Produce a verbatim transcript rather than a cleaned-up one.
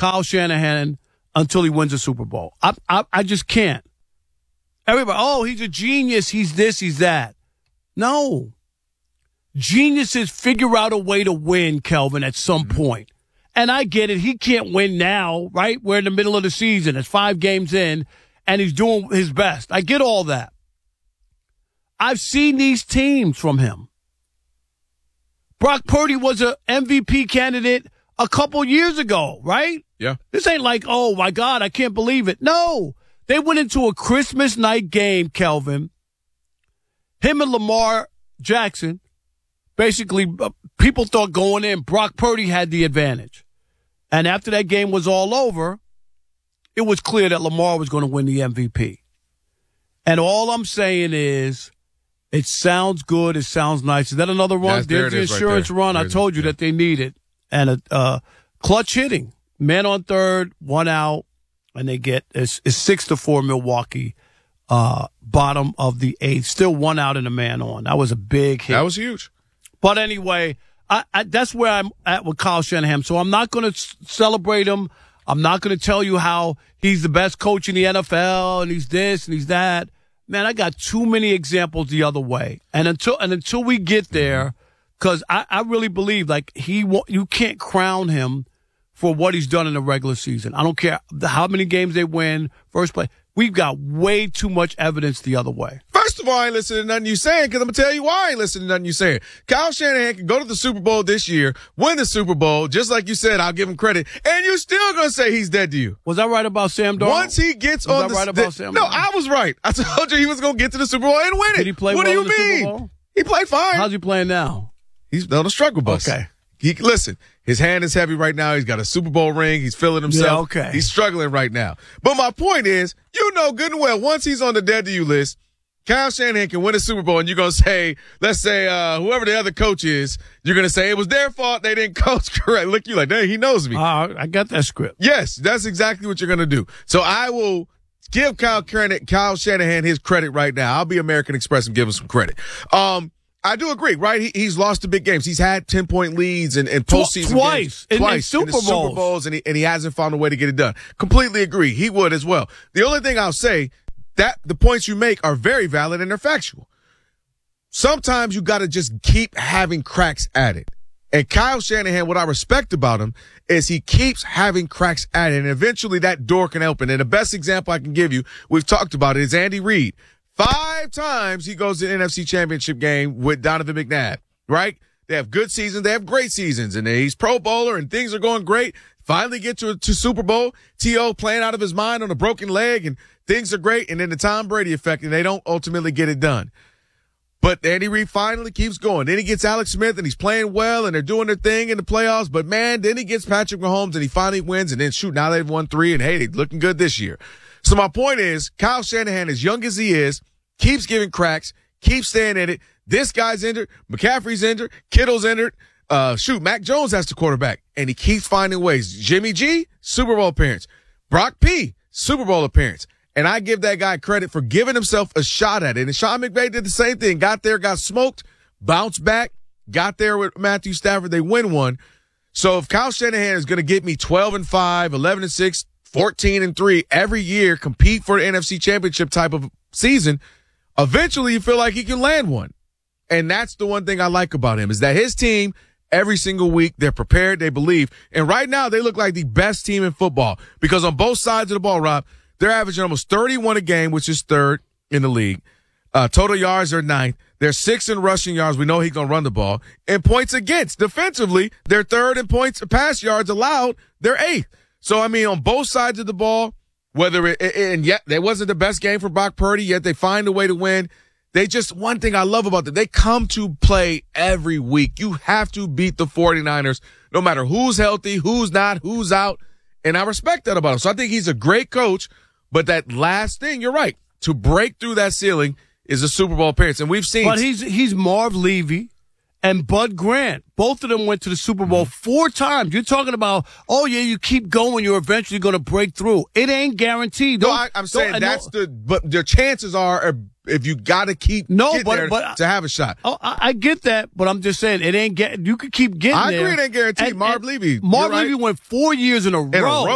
Kyle Shanahan until he wins a Super Bowl. I, I, I just can't. Everybody, oh, he's a genius. He's this, he's that. No. Geniuses figure out a way to win, Kelvin, at some mm-hmm. point. And I get it. He can't win now, right? We're in the middle of the season. It's five games in, and he's doing his best. I get all that. I've seen these teams from him. Brock Purdy was an M V P candidate a couple years ago, right? Yeah. This ain't like, oh, my God, I can't believe it. No. They went into a Christmas night game, Kelvin. Him and Lamar Jackson. Basically, uh, people thought going in, Brock Purdy had the advantage. And after that game was all over, it was clear that Lamar was going to win the M V P. And all I'm saying is, it sounds good. It sounds nice. Is that another run? Yes, there There's the it is insurance right run. there. I told you yeah. that they need it. And a uh, clutch hitting. Man on third, one out, and they get it's, it's six to four Milwaukee. Uh, bottom of the eighth. Still one out and a man on. That was a big hit. That was huge. But anyway, I, I, that's where I'm at with Kyle Shanahan. So I'm not going to s- celebrate him. I'm not going to tell you how he's the best coach in the N F L and he's this and he's that. Man, I got too many examples the other way. And until and until we get there, because I, I really believe like he wa- you can't crown him for what he's done in the regular season. I don't care how many games they win, first play. We've got way too much evidence the other way. First of all, I ain't listening to nothing you saying because I'm going to tell you why I ain't listening to nothing you saying. Kyle Shanahan can go to the Super Bowl this year, win the Super Bowl, just like you said, I'll give him credit, and you're still going to say he's dead to you. Was I right about Sam Darnold? Once he gets was on I the right about the, Sam No, Darnold? I was right. I told you he was going to get to the Super Bowl and win it. Did he play what well do you in the mean? Super Bowl? He played fine. How's he playing now? He's on a struggle bus. Okay. He, listen, his hand is heavy right now. He's got a Super Bowl ring. He's feeling himself. Yeah, okay. He's struggling right now. But my point is, you know good and well, once he's on the dead to you list, Kyle Shanahan can win a Super Bowl, and you're going to say, let's say, uh, whoever the other coach is, you're going to say it was their fault. They didn't coach correct. Look, you like, dang, he knows me. Uh, I got that script. Yes, that's exactly what you're going to do. So I will give Kyle, Kyle Shanahan his credit right now. I'll be American Express and give him some credit. Um, I do agree, right? He, he's lost the big games. He's had ten-point leads in, in postseason twice, games. in, Twice. in Super in the Bowls. Super Bowls, and he, and he hasn't found a way to get it done. Completely agree. He would as well. The only thing I'll say, that the points you make are very valid and they're factual. Sometimes you got to just keep having cracks at it. And Kyle Shanahan, what I respect about him is he keeps having cracks at it, and eventually that door can open. And the best example I can give you, we've talked about it, is Andy Reid. Five times he goes to the N F C Championship game with Donovan McNabb, right? They have good seasons. They have great seasons. And he's Pro Bowler and things are going great. Finally get to, to Super Bowl. T O playing out of his mind on a broken leg and things are great. And then the Tom Brady effect and they don't ultimately get it done. But Andy Reid finally keeps going. Then he gets Alex Smith and he's playing well and they're doing their thing in the playoffs. But man, then he gets Patrick Mahomes and he finally wins. And then shoot, now they've won three and hey, they're looking good this year. So my point is, Kyle Shanahan, as young as he is, keeps giving cracks, keeps staying in it. This guy's injured. McCaffrey's injured. Kittle's injured. Uh, shoot, Mac Jones has the quarterback, and he keeps finding ways. Jimmy G, Super Bowl appearance. Brock P, Super Bowl appearance. And I give that guy credit for giving himself a shot at it. And Sean McVay did the same thing. Got there, got smoked, bounced back, got there with Matthew Stafford. They win one. So if Kyle Shanahan is going to get me twelve and five, eleven and six, fourteen and three every year, compete for the N F C Championship type of season, eventually you feel like he can land one. And that's the one thing I like about him is that his team, every single week, they're prepared, they believe. And right now they look like the best team in football because on both sides of the ball, Rob, they're averaging almost thirty-one a game, which is third in the league. Uh, total yards are ninth. They're sixth in rushing yards. We know he's going to run the ball. And points against. Defensively, they're third in points, pass yards allowed. They're eighth. So, I mean, on both sides of the ball, whether it, and yet they wasn't the best game for Brock Purdy, yet they find a way to win. They just, one thing I love about them, they come to play every week. You have to beat the 49ers, no matter who's healthy, who's not, who's out. And I respect that about him. So I think he's a great coach. But that last thing, you're right, to break through that ceiling is a Super Bowl appearance. And we've seen. But he's he's Marv Levy and Bud Grant. Both of them went to the Super Bowl four times. You're talking about, oh, yeah, you keep going, you're eventually going to break through. It ain't guaranteed. No, Don't, I, I'm saying don't- that's no, the, but the chances are, uh, if you got to keep No, getting but- there but- to have a shot. Oh, I, I get that, but I'm just saying it ain't get. You could keep getting I there. agree it ain't guaranteed. And- Marv and Levy. Marv you're right. Levy went four years in a In a row. row.